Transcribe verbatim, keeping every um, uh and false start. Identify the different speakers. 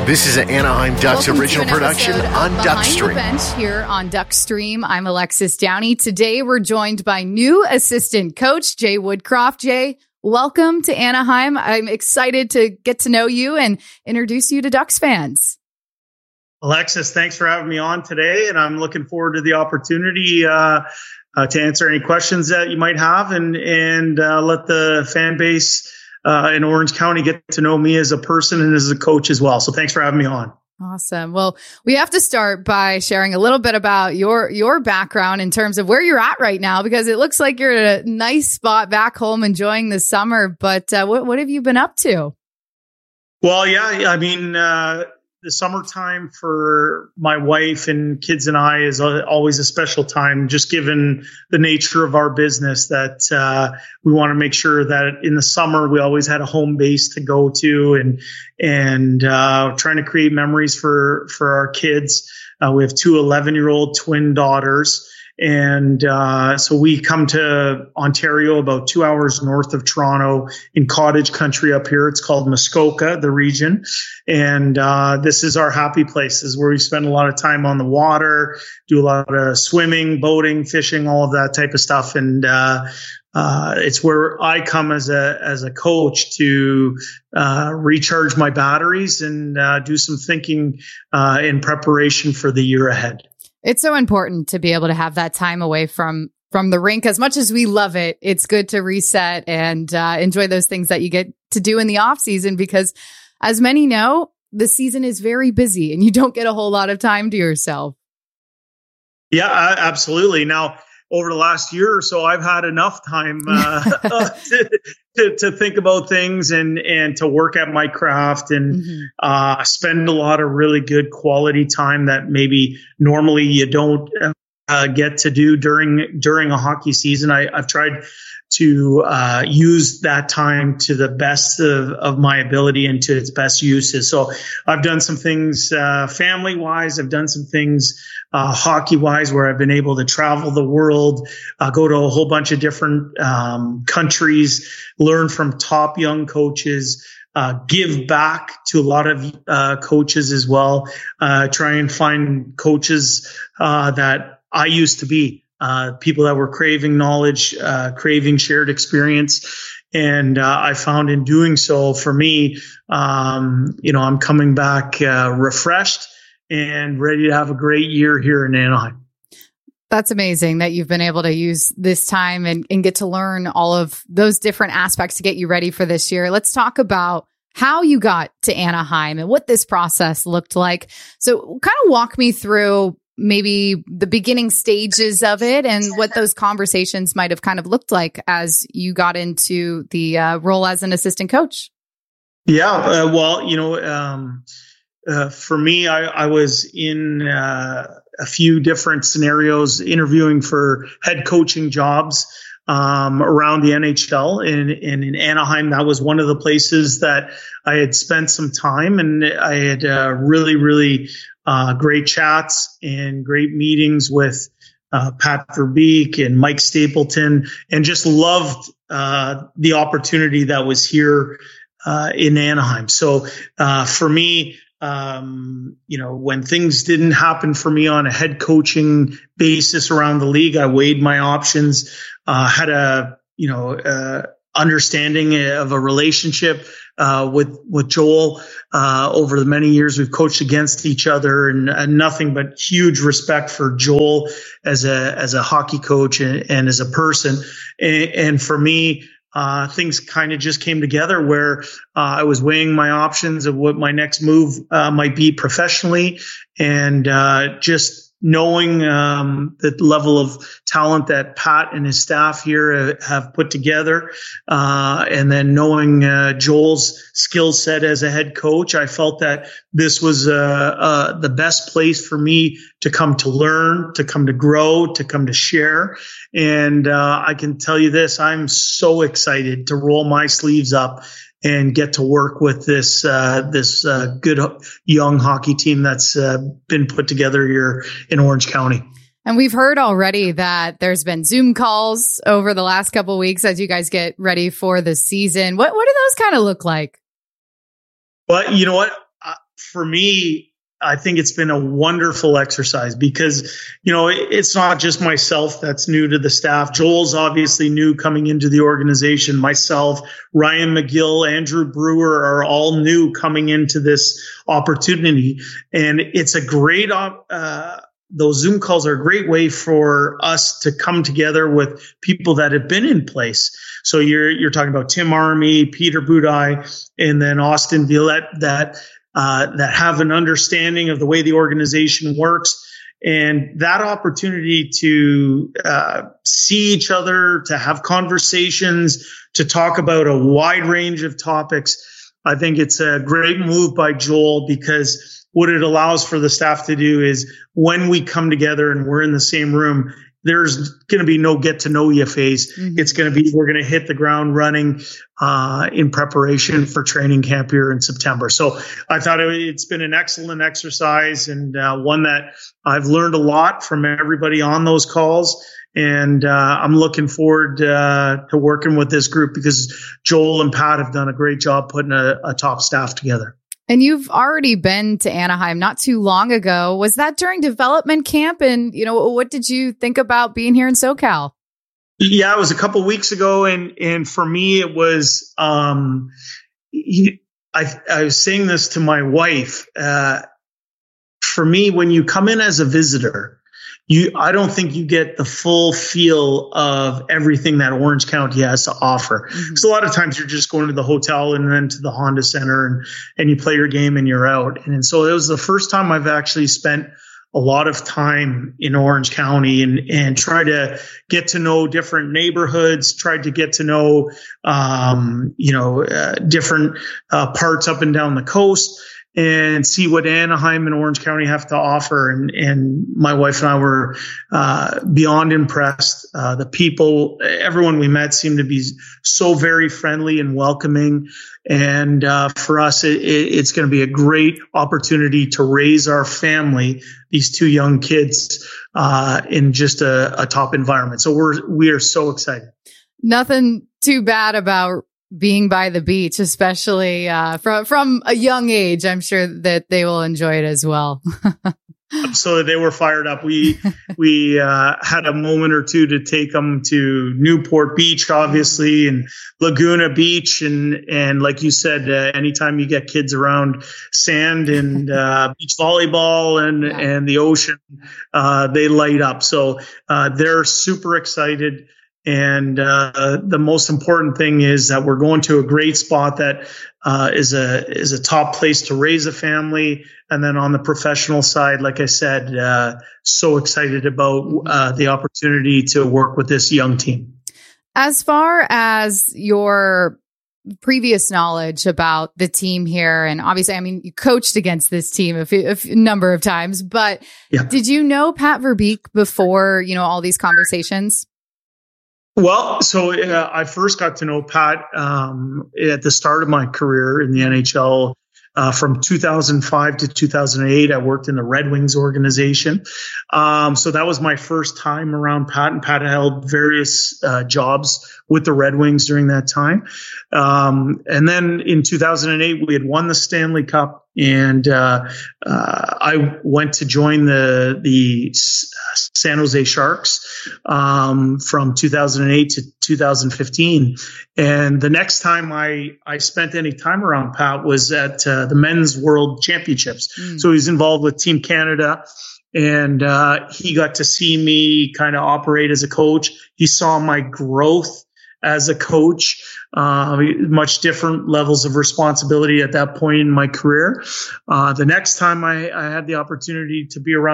Speaker 1: This is an Anaheim Ducks
Speaker 2: Welcome
Speaker 1: original production on Duckstream.
Speaker 2: Behind the Bench here on Duckstream. I'm Alexis Downey. Today we're joined by new assistant coach Jay Woodcroft. Jay, welcome to Anaheim. I'm excited to get to know you and introduce you to Ducks fans.
Speaker 3: Alexis, thanks for having me on today, and I'm looking forward to the opportunity uh, uh, to answer any questions that you might have and and uh, let the fan base uh, in Orange County get to know me as a person and as a coach as well. So thanks for having me on.
Speaker 2: Awesome. Well, we have to start by sharing a little bit about your your background in terms of where you're at right now, because it looks like you're at a nice spot back home enjoying the summer. But uh, what what have you been up to?
Speaker 3: Well, yeah, I mean, uh, the summertime for my wife and kids and I is always a special time, just given the nature of our business, that uh, we want to make sure that in the summer we always had a home base to go to, and and uh, trying to create memories for, for our kids. Uh, we have two eleven-year-old twin daughters. And uh, so we come to Ontario, about two hours north of Toronto, in cottage country up here. It's called Muskoka, the region. And uh, this is our happy places where we spend a lot of time on the water, do a lot of swimming, boating, fishing, all of that type of stuff. And uh, uh, it's where I come as a as a coach to uh, recharge my batteries and uh, do some thinking uh, in preparation for the year ahead.
Speaker 2: It's so important to be able to have that time away from from the rink. As much as we love it, it's good to reset and uh, enjoy those things that you get to do in the off season, because as many know, the season is very busy and you don't get a whole lot of time to yourself.
Speaker 3: Yeah, absolutely. Now, over the last year or so, I've had enough time uh, to, to, to think about things and, and to work at my craft and mm-hmm. uh, spend a lot of really good quality time that maybe normally you don't uh, get to do during during a hockey season. I, I've tried to uh, use that time to the best of, of my ability and to its best uses. So I've done some things uh, family-wise. I've done some things uh, hockey-wise where I've been able to travel the world, uh, go to a whole bunch of different um, countries, learn from top young coaches, uh, give back to a lot of uh, coaches as well, uh, try and find coaches uh, that I used to be. Uh, people that were craving knowledge, uh, craving shared experience. And uh, I found in doing so, for me, um, you know, I'm coming back uh, refreshed and ready to have a great year here in Anaheim.
Speaker 2: That's amazing that you've been able to use this time and, and get to learn all of those different aspects to get you ready for this year. Let's talk about how you got to Anaheim and what this process looked like. So kind of walk me through maybe the beginning stages of it and what those conversations might have kind of looked like as you got into the uh, role as an assistant coach.
Speaker 3: Yeah, uh, well, you know, um, uh, for me, I, I was in uh, a few different scenarios interviewing for head coaching jobs um, around the N H L, and, and in Anaheim, that was one of the places that I had spent some time, and I had uh, really, really Uh, great chats and great meetings with uh, Pat Verbeek and Mike Stapleton, and just loved uh, the opportunity that was here uh, in Anaheim. So uh, for me, um, you know, when things didn't happen for me on a head coaching basis around the league, I weighed my options, uh, had a, you know, uh, understanding of a relationship uh, with with Joel uh, over the many years we've coached against each other, and, and nothing but huge respect for Joel as a as a hockey coach and, and as a person. And, and for me, uh, things kind of just came together where uh, I was weighing my options of what my next move uh, might be professionally, and uh, just knowing um, the level of talent that Pat and his staff here have put together, uh, and then knowing uh, Joel's skill set as a head coach, I felt that this was uh, uh, the best place for me to come to learn, to come to grow, to come to share. And uh, I can tell you this, I'm so excited to roll my sleeves up and get to work with this uh, this uh, good young hockey team that's uh, been put together here in Orange County.
Speaker 2: And we've heard already that there's been Zoom calls over the last couple of weeks as you guys get ready for the season. What what do those kind of look like?
Speaker 3: Well, you know what? for me, I think it's been a wonderful exercise because, you know, it's not just myself that's new to the staff. Joel's obviously new coming into the organization. Myself, Ryan McGill, Andrew Brewer are all new coming into this opportunity. And it's a great, uh, those Zoom calls are a great way for us to come together with people that have been in place. So you're, you're talking about Tim Army, Peter Budai, and then Austin Violette that, Uh, that have an understanding of the way the organization works. And that opportunity to uh, see each other, to have conversations, to talk about a wide range of topics, I think it's a great move by Joel, because what it allows for the staff to do is when we come together and we're in the same room, there's going to be no get to know you phase. Mm-hmm. It's going to be, we're going to hit the ground running uh, in preparation for training camp here in September. So I thought it, it's been an excellent exercise, and uh, one that I've learned a lot from everybody on those calls. And uh, I'm looking forward uh, to working with this group, because Joel and Pat have done a great job putting a, a top staff together.
Speaker 2: And you've already been to Anaheim not too long ago. Was that during development camp? And, you know, what did you think about being here in SoCal?
Speaker 3: Yeah, it was a couple of weeks ago. And, and for me, it was, um, he, I, I was saying this to my wife. Uh, for me, when you come in as a visitor, You, I don't think you get the full feel of everything that Orange County has to offer. Because mm-hmm. a lot of times you're just going to the hotel and then to the Honda Center, and, and you play your game and you're out. And so it was the first time I've actually spent a lot of time in Orange County and, and try to get to know different neighborhoods, tried to get to know, um, you know, uh, different uh, parts up and down the coast, and see what Anaheim and Orange County have to offer. And, and my wife and I were uh, beyond impressed. Uh, the people, everyone we met seemed to be so very friendly and welcoming. And uh, for us, it, it's going to be a great opportunity to raise our family, these two young kids, uh, in just a, a top environment. So we're, we are so excited.
Speaker 2: Nothing too bad about being by the beach, especially uh, from from a young age. I'm sure that they will enjoy it as well.
Speaker 3: So they were fired up. We we uh, had a moment or two to take them to Newport Beach, obviously, and Laguna Beach, and and like you said, uh, anytime you get kids around sand and uh, beach volleyball and yeah. and the ocean, uh, they light up. So uh, they're super excited. And uh, the most important thing is that we're going to a great spot that uh, is a is a top place to raise a family. And then on the professional side, like I said, uh, so excited about uh, the opportunity to work with this young team.
Speaker 2: As far as your previous knowledge about the team here, and obviously, I mean, you coached against this team a, few, a few, number of times, but yeah. Did you know Pat Verbeek before, you know, all these conversations?
Speaker 3: Well, so uh, I first got to know Pat um, at the start of my career in the N H L. Uh, from two thousand five to two thousand eight, I worked in the Red Wings organization. Um, so that was my first time around Pat, and Pat held various uh, jobs with the Red Wings during that time. Um, and then in two thousand eight, we had won the Stanley Cup, and uh, uh, I went to join the the San Jose Sharks um, from two thousand eight to two thousand fifteen. And the next time I, I spent any time around Pat was at uh, the Men's World Championships. Mm. So he's involved with Team Canada, and uh, he got to see me kind of operate as a coach. He saw my growth as a coach, uh, much different levels of responsibility at that point in my career. Uh, the next time I, I had the opportunity to be around